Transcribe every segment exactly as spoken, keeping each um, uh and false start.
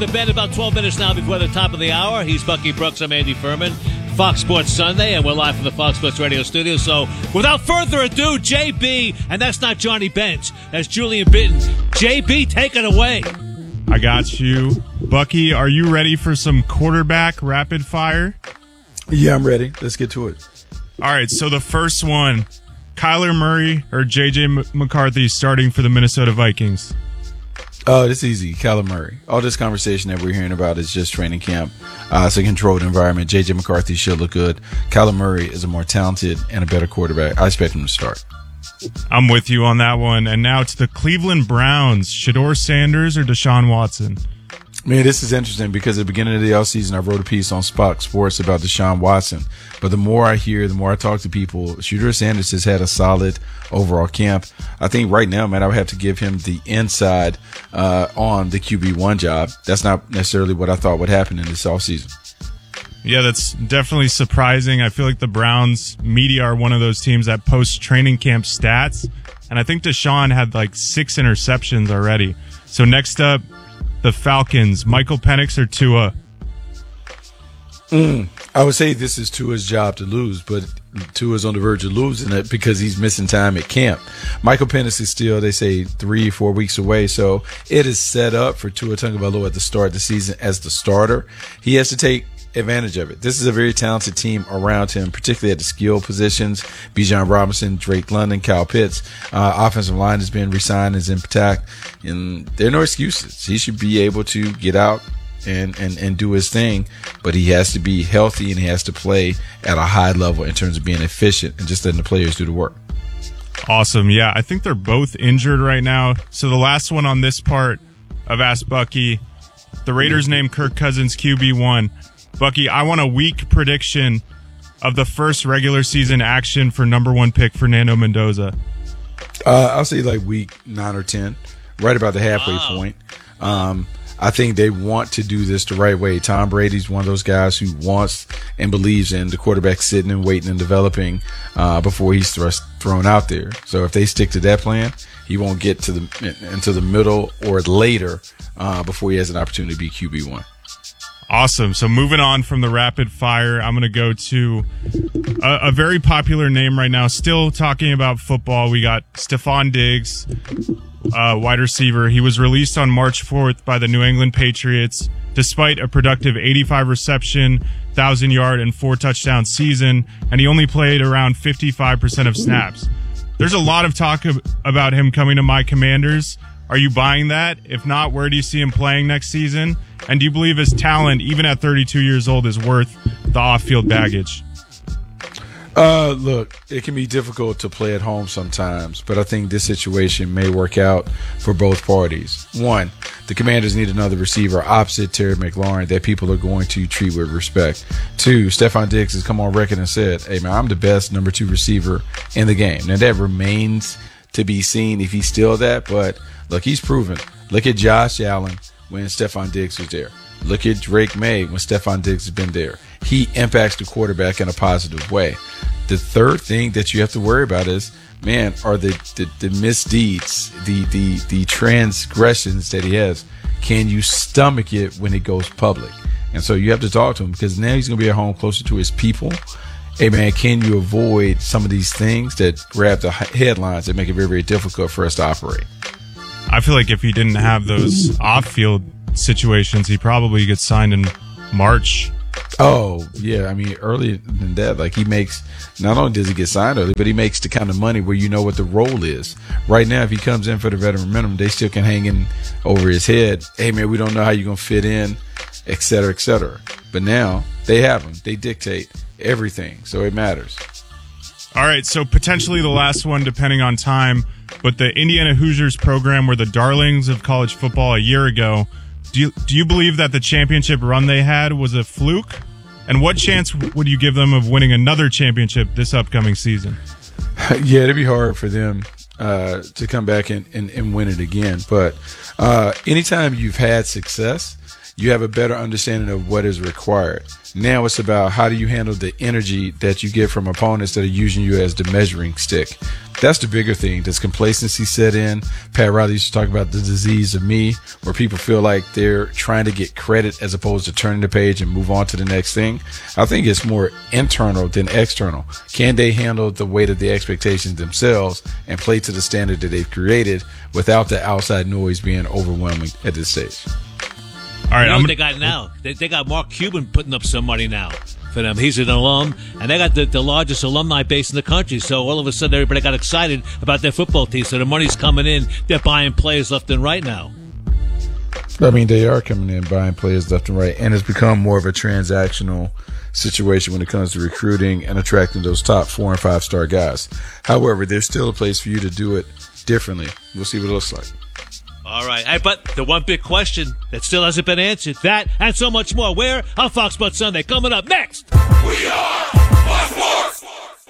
the bed about twelve minutes now before the top of the hour. He's Bucky Brooks. I'm Andy Furman. Fox Sports Sunday, and we're live from the Fox Sports Radio studio. So, without further ado, J B, and that's not Johnny Bench. That's Julian Bitton. J B, take it away. I got you. Bucky, are you ready for some quarterback rapid fire? Yeah, I'm ready. Let's get to it. All right, so the first one, Kyler Murray or J J McCarthy starting for the Minnesota Vikings? Oh, it's easy. Kyler Murray. All this conversation that we're hearing about is just training camp. Uh, it's a controlled environment. J J McCarthy should look good. Kyler Murray is a more talented and a better quarterback. I expect him to start. I'm with you on that one. And now to the Cleveland Browns, Shedeur Sanders or Deshaun Watson? Man, this is interesting because at the beginning of the offseason, I wrote a piece on Fox Sports about Deshaun Watson. But the more I hear, the more I talk to people, Shedeur Sanders has had a solid overall camp. I think right now, man, I would have to give him the inside uh, on the Q B one job. That's not necessarily what I thought would happen in this offseason. Yeah, that's definitely surprising. I feel like the Browns media are one of those teams that posts training camp stats. And I think Deshaun had like six interceptions already. So next up, the Falcons, Michael Penix or Tua? Mm, I would say this is Tua's job to lose, but Tua's on the verge of losing it because he's missing time at camp. Michael Penix is still, they say, three, four weeks away, so it is set up for Tua Tagovailoa at the start of the season as the starter. He has to take advantage of it. This is a very talented team around him, particularly at the skill positions. Bijan Robinson, Drake London, Kyle Pitts. Uh, offensive line has been re-signed, is intact, and there are no excuses. He should be able to get out and, and, and do his thing, but he has to be healthy and he has to play at a high level in terms of being efficient and just letting the players do the work. Awesome. Yeah, I think they're both injured right now. So the last one on this part of Ask Bucky, the Raiders named Kirk Cousins Q B one. Bucky, I want a weak prediction of the first regular season action for number one pick Fernando Mendoza. Uh, I'll say like week nine or ten, right about the halfway wow. point. Um, I think they want to do this the right way. Tom Brady's one of those guys who wants and believes in the quarterback sitting and waiting and developing uh, before he's thrust, thrown out there. So if they stick to that plan, he won't get to the into the middle or later uh, before he has an opportunity to be Q B one. Awesome. So moving on from the rapid fire, I'm going to go to a, a very popular name right now. Still talking about football. We got Stephon Diggs, uh, wide receiver. He was released on March fourth by the New England Patriots, despite a productive eighty-five reception, one thousand yard, and four touchdown season, and he only played around fifty-five percent of snaps. There's a lot of talk of, about him coming to my Commanders. Are you buying that? If not, where do you see him playing next season? And do you believe his talent, even at thirty-two years old, is worth the off-field baggage? Uh, look, it can be difficult to play at home sometimes, but I think this situation may work out for both parties. One, the Commanders need another receiver opposite Terry McLaurin that people are going to treat with respect. Two, Stephon Diggs has come on record and said, hey, man, I'm the best number two receiver in the game. Now, that remains to be seen if he's still that, but look, he's proven. Look at Josh Allen when Stephon Diggs was there. Look at Drake May when Stephon Diggs has been there. He impacts the quarterback in a positive way. The third thing that you have to worry about is, man, are the, the, the misdeeds, the, the, the transgressions that he has, can you stomach it when it goes public? And so you have to talk to him because now he's going to be at home closer to his people. Hey, man, can you avoid some of these things that grab the headlines that make it very, very difficult for us to operate? I feel like if he didn't have those off-field situations, he probably gets signed in March. Oh, yeah. I mean, earlier than that, like he makes, not only does he get signed early, but he makes the kind of money where you know what the role is. Right now, if he comes in for the veteran minimum, they still can hang in over his head. Hey, man, we don't know how you're going to fit in, et cetera, et cetera. But now they have him. They dictate everything. So it matters. All right. So potentially the last one, depending on time, but the Indiana Hoosiers program were the darlings of college football a year ago. Do you, do you believe that the championship run they had was a fluke? And what chance would you give them of winning another championship this upcoming season? Yeah, it'd be hard for them uh, to come back and, and, and win it again. But uh, anytime you've had success, you have a better understanding of what is required. Now it's about how do you handle the energy that you get from opponents that are using you as the measuring stick. That's the bigger thing. Does complacency set in? Pat Riley used to talk about the disease of me, where people feel like they're trying to get credit as opposed to turning the page and move on to the next thing. I think it's more internal than external. Can they handle the weight of the expectations themselves and play to the standard that they've created without the outside noise being overwhelming at this stage? All right, you know I'm what gonna- they got now? They, they got Mark Cuban putting up some money now for them. He's an alum, and they got the, the largest alumni base in the country. So all of a sudden, everybody got excited about their football team. So the money's coming in. They're buying players left and right now. I mean, they are coming in buying players left and right, and it's become more of a transactional situation when it comes to recruiting and attracting those top four and five star guys. However, there's still a place for you to do it differently. We'll see what it looks like. All right. Hey, but the one big question that still hasn't been answered, that and so much more. Where on Fox Sports Sunday? Coming up next. We are Fox Sports.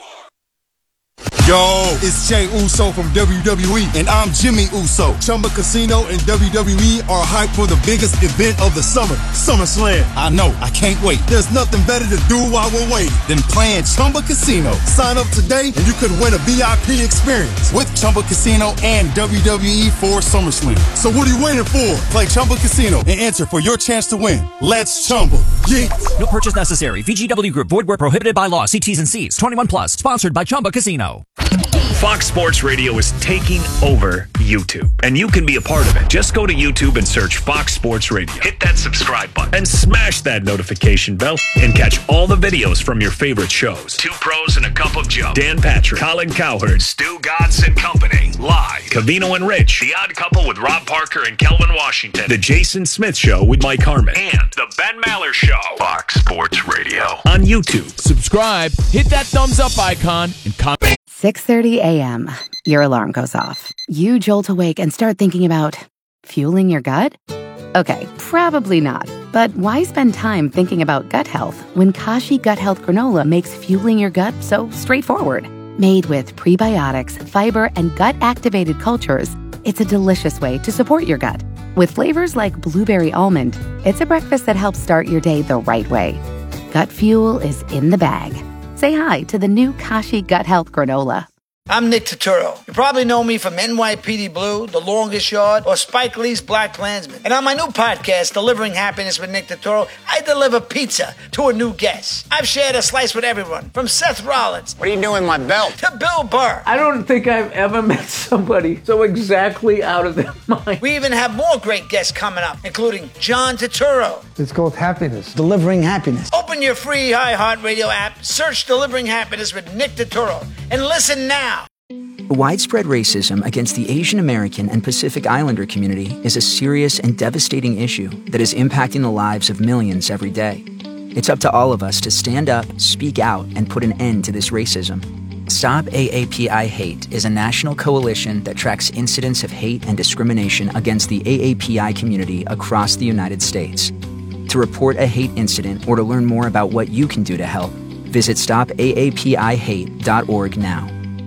Yo, it's Jay Uso from W W E, and I'm Jimmy Uso. Chumba Casino and W W E are hyped for the biggest event of the summer, SummerSlam. I know, I can't wait. There's nothing better to do while we're waiting than playing Chumba Casino. Sign up today and you could win a V I P experience with Chumba Casino and W W E for SummerSlam. So what are you waiting for? Play Chumba Casino and enter for your chance to win. Let's Chumba. Yeah. No purchase necessary. V G W Group. Void where prohibited by law. See T's and C's. twenty-one plus. Sponsored by Chumba Casino. Fox Sports Radio is taking over YouTube, and you can be a part of it. Just go to YouTube and search Fox Sports Radio. Hit that subscribe button and smash that notification bell and catch all the videos from your favorite shows. Two Pros and a Cup of Joe, Dan Patrick, Colin Cowherd, Stu Gatz and Company, Live, Cavino and Rich, The Odd Couple with Rob Parker and Kelvin Washington, The Jason Smith Show with Mike Harmon, and The Ben Maller Show. Fox Sports Radio on YouTube. Subscribe, hit that thumbs up icon, and comment. six thirty a.m. Your alarm goes off. You jolt awake and start thinking about fueling your gut? Okay, probably not. But why spend time thinking about gut health when Kashi Gut Health Granola makes fueling your gut so straightforward? Made with prebiotics, fiber, and gut-activated cultures, it's a delicious way to support your gut. With flavors like blueberry almond, it's a breakfast that helps start your day the right way. Gut fuel is in the bag. Say hi to the new Kashi Gut Health Granola. I'm Nick Turturro. You probably know me from N Y P D Blue, The Longest Yard, or Spike Lee's Black Klansman. And on my new podcast, Delivering Happiness with Nick Turturro, I deliver pizza to a new guest. I've shared a slice with everyone, from Seth Rollins. What are you doing with my belt? To Bill Burr. I don't think I've ever met somebody so exactly out of their mind. We even have more great guests coming up, including John Turturro. It's called Happiness. Delivering Happiness. Open your free iHeartRadio app, search Delivering Happiness with Nick Turturro, and listen now. Widespread racism against the Asian American and Pacific Islander community is a serious and devastating issue that is impacting the lives of millions every day. It's up to all of us to stand up, speak out, and put an end to this racism. Stop A A P I Hate is a national coalition that tracks incidents of hate and discrimination against the A A P I community across the United States. To report a hate incident or to learn more about what you can do to help, visit stop A A P I hate dot org now.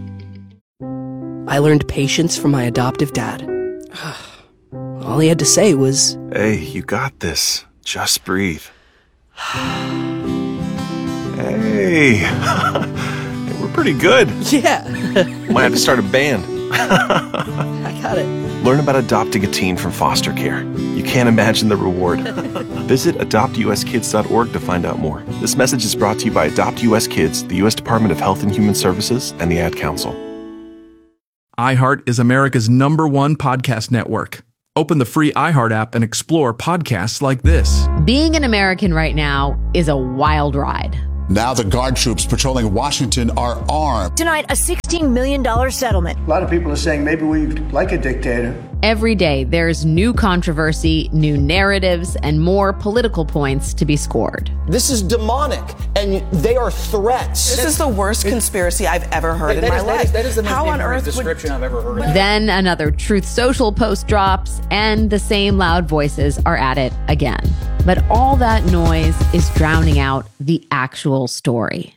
I learned patience from my adoptive dad. All he had to say was, "Hey, you got this. Just breathe." Hey, we're pretty good. Yeah. Might have to start a band. I got it. Learn about adopting a teen from foster care. You can't imagine the reward. Visit adopt u s kids dot org to find out more. This message is brought to you by Adopt U S Kids, the U S Department of Health and Human Services, and the Ad Council. iHeart is America's number one podcast network. Open the free iHeart app and explore podcasts like this. Being an American right now is a wild ride. Now the guard troops patrolling Washington are armed. Denied a sixteen million dollars settlement. A lot of people are saying maybe we like a dictator. Every day, there's new controversy, new narratives, and more political points to be scored. This is demonic, and they are threats. This is the worst conspiracy I've ever heard in my life. That is the most How on earth description would... I've ever heard. Then another Truth Social post drops, and the same loud voices are at it again. But all that noise is drowning out the actual story.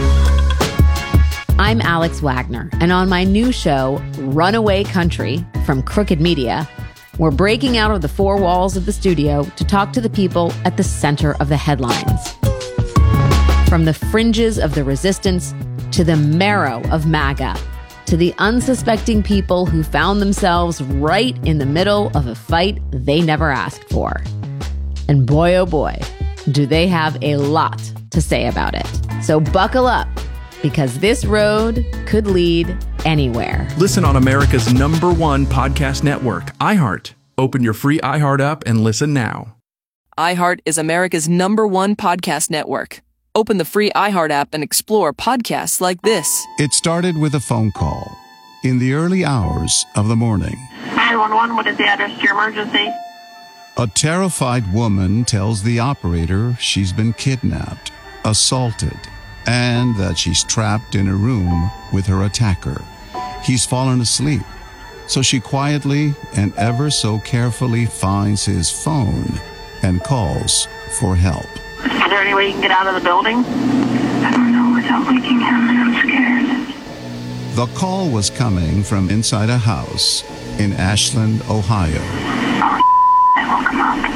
I'm Alex Wagner, and on my new show, Runaway Country, from Crooked Media, we're breaking out of the four walls of the studio to talk to the people at the center of the headlines. From the fringes of the resistance to the marrow of MAGA, to the unsuspecting people who found themselves right in the middle of a fight they never asked for. And boy, oh boy, do they have a lot to say about it. So buckle up, because this road could lead anywhere. Listen on America's number one podcast network, iHeart. Open your free iHeart app and listen now. iHeart is America's number one podcast network. Open the free iHeart app and explore podcasts like this. It started with a phone call in the early hours of the morning. nine one one, what is the address to your emergency? A terrified woman tells the operator she's been kidnapped, assaulted, and that she's trapped in a room with her attacker. He's fallen asleep, so she quietly and ever so carefully finds his phone and calls for help. Is there any way you can get out of the building? I don't know without waking him, and I'm scared. The call was coming from inside a house in Ashland, Ohio. Oh, I woke him up.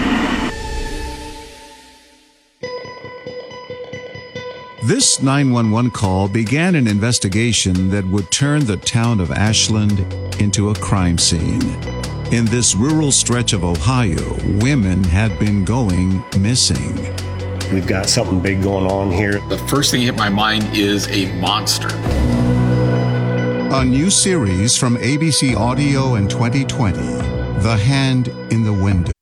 This nine one one call began an investigation that would turn the town of Ashland into a crime scene. In this rural stretch of Ohio, women had been going missing. We've got something big going on here. The first thing that hit my mind is a monster. A new series from A B C Audio in twenty twenty, The Hand in the Window.